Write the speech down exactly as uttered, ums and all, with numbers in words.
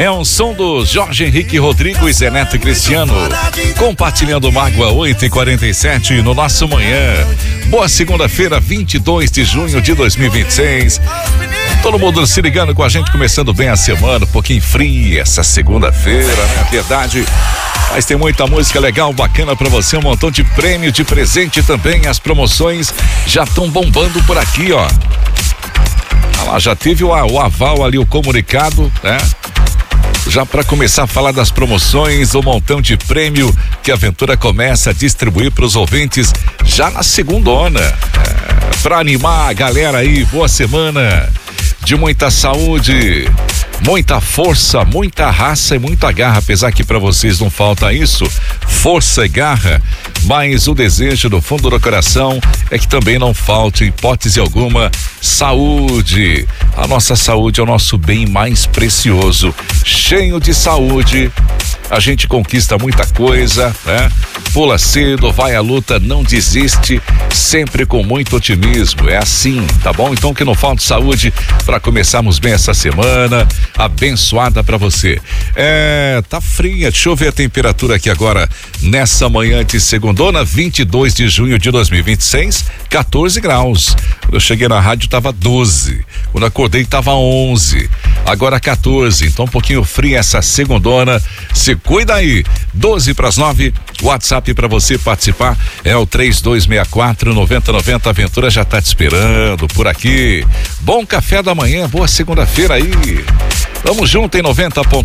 É um som do Jorge Henrique Rodrigo e Zé Neto e Cristiano. Compartilhando Mágoa, oito e quarenta e sete no nosso manhã. Boa segunda-feira, vinte e dois de junho de dois mil e vinte e seis. Todo mundo se ligando com a gente, começando bem a semana, um pouquinho fria essa segunda-feira, né? Verdade. Mas tem muita música legal, bacana pra você, um montão de prêmio, de presente também. As promoções já estão bombando por aqui, ó. Ah lá, já teve o, o aval ali, o comunicado, né? Já para começar a falar das promoções, um montão de prêmio que a Ventura começa a distribuir para os ouvintes já na segundona. É, para animar a galera aí, boa semana de muita saúde, muita força, muita raça e muita garra, apesar que para vocês não falta isso, força e garra, mas o desejo do fundo do coração é que também não falte, hipótese alguma, saúde. A nossa saúde é o nosso bem mais precioso. Cheio de saúde, a gente conquista muita coisa, né? Pula cedo, vai à luta, não desiste, sempre com muito otimismo. É assim, tá bom? Então que não falte saúde para começarmos bem essa semana, abençoada para você. É, tá fria, deixa eu ver a temperatura aqui agora nessa manhã de segundona, vinte e dois de junho de dois mil e vinte e seis, quatorze graus. Quando eu cheguei na rádio tava doze, quando acordei tava onze, agora quatorze, então um pouquinho fria essa segundona. Se cuida aí, doze para as nove, WhatsApp para você participar é o três dois seis quatro, nove zero nove zero. A Aventura já tá te esperando por aqui. Bom café da manhã, boa segunda-feira aí. Vamos junto em noventa ponto